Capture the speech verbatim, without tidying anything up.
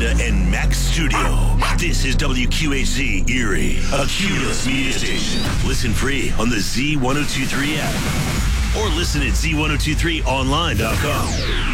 Honda and Max Studio. This is W Q H Z Erie, a Cumulus media station. Listen free on the Z ten twenty-three app or listen at Z ten twenty-three online dot com.